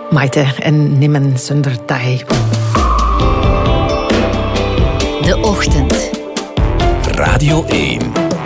Maite en Nimmen zonder taai. De Ochtend. Radio 1.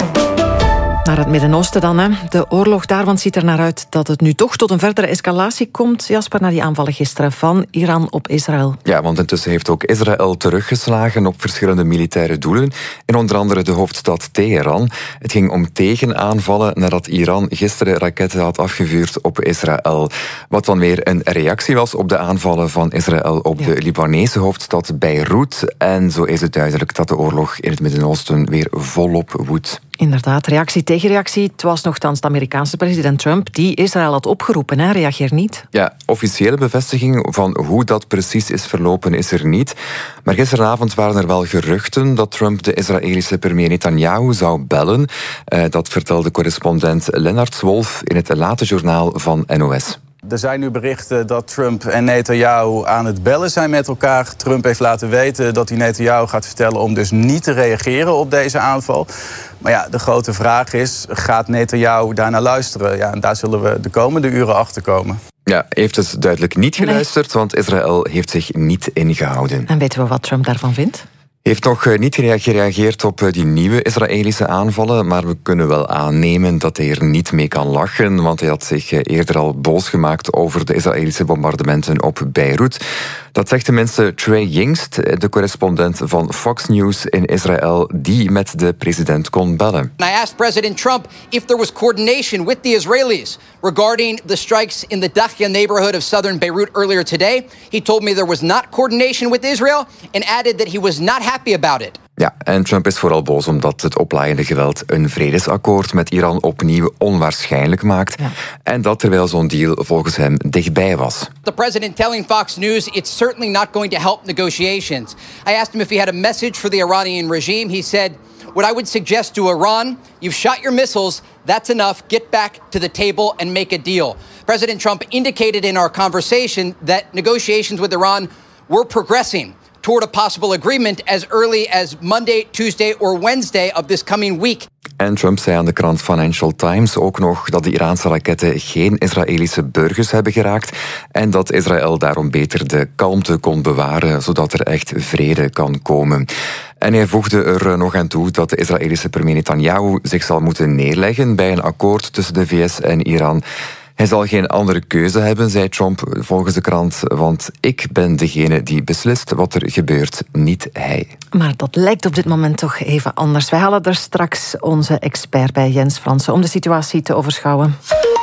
Naar het Midden-Oosten dan, hè. De oorlog daar, want ziet er naar uit dat het nu toch tot een verdere escalatie komt, Jasper, na die aanvallen gisteren van Iran op Israël. Ja, want intussen heeft ook Israël teruggeslagen op verschillende militaire doelen, in onder andere de hoofdstad Teheran. Het ging om tegenaanvallen nadat Iran gisteren raketten had afgevuurd op Israël. Wat dan weer een reactie was op de aanvallen van Israël op de Libanese hoofdstad Beirut. En zo is het duidelijk dat de oorlog in het Midden-Oosten weer volop woedt. Inderdaad, reactie tegen reactie. Het was nogthans de Amerikaanse president Trump die Israël had opgeroepen. Hij reageert niet. Ja, officiële bevestiging van hoe dat precies is verlopen is er niet. Maar gisteravond waren er wel geruchten dat Trump de Israëlische premier Netanyahu zou bellen. Dat vertelde correspondent Lennart Wolf in het late journaal van NOS. Er zijn nu berichten dat Trump en Netanyahu aan het bellen zijn met elkaar. Trump heeft laten weten dat hij Netanyahu gaat vertellen om dus niet te reageren op deze aanval. Maar ja, de grote vraag is, gaat Netanyahu daarnaar luisteren? Ja, en daar zullen we de komende uren achter komen. Ja, heeft dus duidelijk niet geluisterd, want Israël heeft zich niet ingehouden. En weten we wat Trump daarvan vindt? Heeft nog niet gereageerd op die nieuwe Israëlische aanvallen, maar we kunnen wel aannemen dat hij er niet mee kan lachen, want hij had zich eerder al boos gemaakt over de Israëlische bombardementen op Beirut. Dat zegt tenminste Trey Yingst, de correspondent van Fox News in Israël, die met de president kon bellen. I asked President Trump if there was coordination with the Israelis regarding the strikes in the Dahya neighborhood of southern Beirut earlier today. He told me there was not coordination with Israel and added that he was not happy about it. Ja, en Trump is vooral boos omdat het oplaaiende geweld een vredesakkoord met Iran opnieuw onwaarschijnlijk maakt. Ja. En dat terwijl zo'n deal volgens hem dichtbij was. The president telling Fox News it's certainly not going to help negotiations. I asked him if he had a message for the Iranian regime. He said, what I would suggest to Iran, you've shot your missiles, that's enough, get back to the table and make a deal. President Trump indicated in our conversation that negotiations with Iran were progressing toward a possible agreement as early as Monday, Tuesday or Wednesday of this coming week. En Trump zei aan de krant Financial Times ook nog dat de Iraanse raketten geen Israëlische burgers hebben geraakt en dat Israël daarom beter de kalmte kon bewaren, zodat er echt vrede kan komen. En hij voegde er nog aan toe dat de Israëlische premier Netanyahu zich zal moeten neerleggen bij een akkoord tussen de VS en Iran. Hij zal geen andere keuze hebben, zei Trump volgens de krant, want ik ben degene die beslist wat er gebeurt, niet hij. Maar dat lijkt op dit moment toch even anders. Wij halen er straks onze expert bij, Jens Fransen, om de situatie te overschouwen.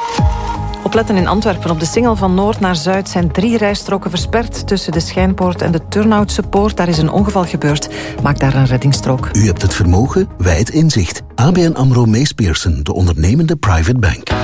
Opletten in Antwerpen. Op de Singel van Noord naar Zuid zijn 3 rijstroken versperd tussen de Schijnpoort en de Turnhoutse Poort. Daar is een ongeval gebeurd. Maak daar een reddingsstrook. U hebt het vermogen, wij het inzicht. ABN AMRO Mees Pierson, de ondernemende private bank.